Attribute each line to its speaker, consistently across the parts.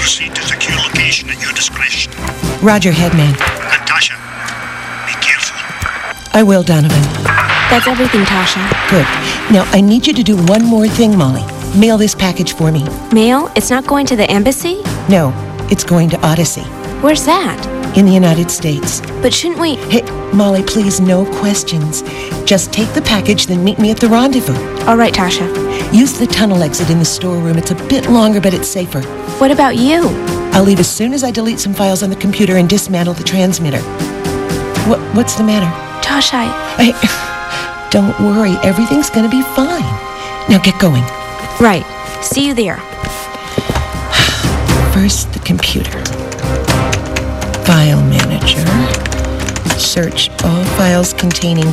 Speaker 1: Proceed to secure location at your discretion.
Speaker 2: Roger, Headman.
Speaker 1: Natasha, be careful.
Speaker 2: I will, Donovan.
Speaker 3: That's everything, Tasha.
Speaker 2: Good. Now, I need you to do one more thing, Molly. Mail this package for me.
Speaker 3: Mail? It's not going to the embassy?
Speaker 2: No, it's going to Odyssey.
Speaker 3: Where's that?
Speaker 2: In the United States.
Speaker 3: But shouldn't we...
Speaker 2: Hey, Molly, please, no questions. Just take the package, then meet me at the rendezvous.
Speaker 3: All right, Tasha.
Speaker 2: Use the tunnel exit in the storeroom. It's a bit longer, but it's safer.
Speaker 3: What about you?
Speaker 2: I'll leave as soon as I delete some files on the computer and dismantle the transmitter. What's the matter?
Speaker 3: Tasha,
Speaker 2: Don't worry. Everything's going to be fine. Now get going.
Speaker 3: Right. See you there.
Speaker 2: First, the computer. File manager. Search all files containing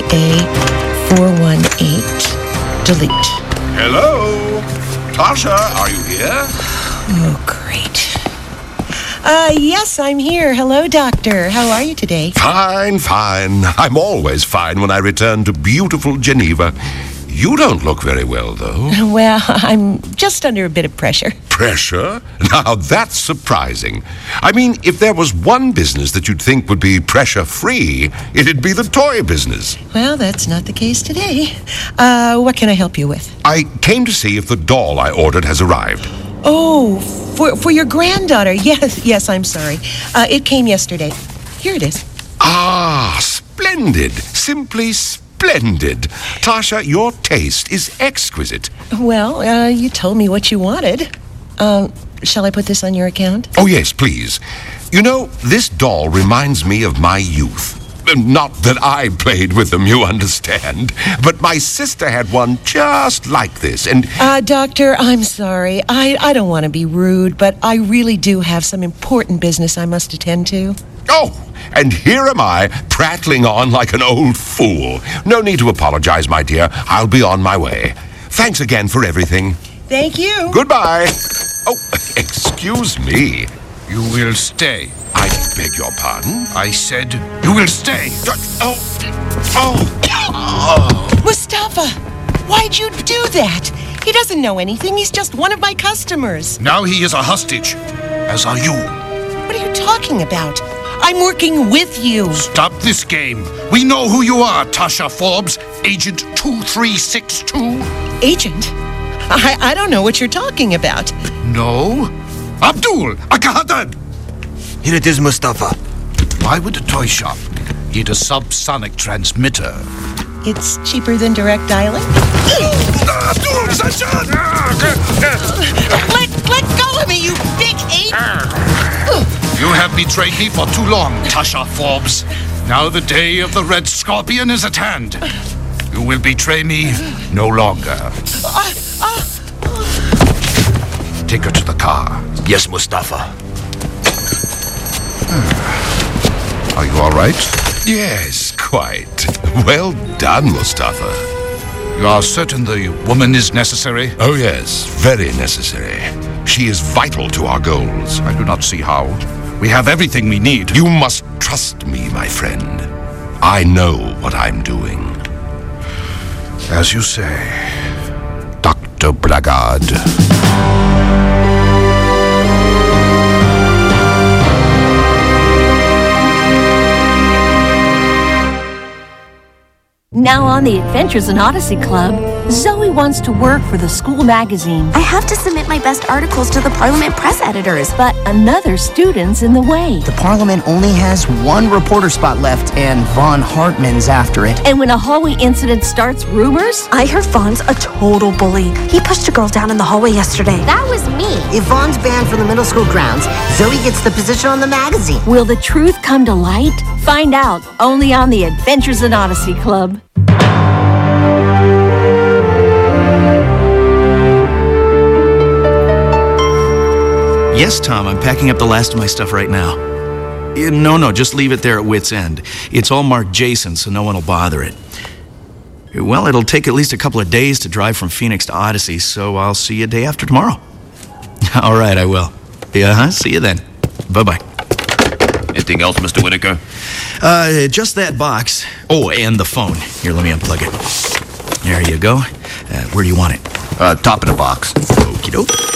Speaker 2: TA418. Delete.
Speaker 4: Hello? Tasha, are you here?
Speaker 2: Oh, great. Yes, I'm here. Hello, Doctor. How are you today?
Speaker 4: Fine. I'm always fine when I return to beautiful Geneva. You don't look very well, though.
Speaker 2: Well, I'm just under a bit of pressure.
Speaker 4: Pressure? Now, that's surprising. I mean, if there was one business that you'd think would be pressure-free, it'd be the toy business.
Speaker 2: Well, that's not the case today. What can I help you with?
Speaker 4: I came to see if the doll I ordered has arrived.
Speaker 2: Oh, for your granddaughter. Yes, I'm sorry. It came yesterday. Here it is.
Speaker 4: Ah, splendid. Simply splendid. Tasha, your taste is exquisite.
Speaker 2: Well, you told me what you wanted. Shall I put this on your account?
Speaker 4: Oh, yes, please. You know, this doll reminds me of my youth. Not that I played with them, you understand. But my sister had one just like this, and...
Speaker 2: Doctor, I'm sorry. I don't want to be rude, but I really do have some important business I must attend to.
Speaker 4: Oh, and here am I, prattling on like an old fool. No need to apologize, my dear. I'll be on my way. Thanks again for everything.
Speaker 2: Thank you.
Speaker 4: Goodbye. Oh, excuse me.
Speaker 5: You will stay.
Speaker 4: I beg your pardon?
Speaker 5: I said you will stay.
Speaker 2: Mustafa, why'd you do that? He doesn't know anything. He's just one of my customers.
Speaker 5: Now he is a hostage, as are you.
Speaker 2: What are you talking about? I'm working with you.
Speaker 5: Stop this game. We know who you are, Tasha Forbes, Agent 2362.
Speaker 2: Agent? I don't know what you're talking about.
Speaker 5: No? Abdul Akahadan!
Speaker 6: Here it is, Mustafa.
Speaker 5: Why would a toy shop need a subsonic transmitter?
Speaker 2: It's cheaper than direct dialing.
Speaker 5: Abdul Sajjan!
Speaker 2: Let go of me, you big ape!
Speaker 5: You have betrayed me for too long, Tasha Forbes. Now the day of the Red Scorpion is at hand. You will betray me no longer. Take her to the car.
Speaker 6: Yes, Mustafa.
Speaker 5: Are you all right?
Speaker 4: Yes, quite. Well done, Mustafa.
Speaker 5: You are certain the woman is necessary?
Speaker 4: Oh, yes, very necessary. She is vital to our goals.
Speaker 5: I do not see how. We have everything we need.
Speaker 4: You must trust me, my friend. I know what I'm doing.
Speaker 5: As you say, Dr. Blackguard.
Speaker 7: Now on the Adventures in Odyssey Club, Zoe wants to work for the school magazine.
Speaker 8: I have to submit my best articles to the Parliament press editors.
Speaker 7: But another student's in the way.
Speaker 9: The Parliament only has one reporter spot left, and Von Hartman's after it.
Speaker 7: And when a hallway incident starts rumors?
Speaker 8: I heard Von's a total bully. He pushed a girl down in the hallway yesterday. That was me.
Speaker 10: If Von's banned from the middle school grounds, Zoe gets the position on the magazine.
Speaker 7: Will the truth come to light? Find out only on the Adventures in Odyssey Club.
Speaker 11: Yes, Tom, I'm packing up the last of my stuff right now. No, just leave it there at wit's end. It's all marked Jason, so no one will bother it. Well, it'll take at least a couple of days to drive from Phoenix to Odyssey, so I'll see you day after tomorrow. All right, I will. Yeah, see you then. Bye-bye.
Speaker 6: Anything else, Mr. Whitaker?
Speaker 11: Just that box. Oh, and the phone. Here, let me unplug it. There you go. Where do you want it?
Speaker 6: Top of the box.
Speaker 11: Okie doke.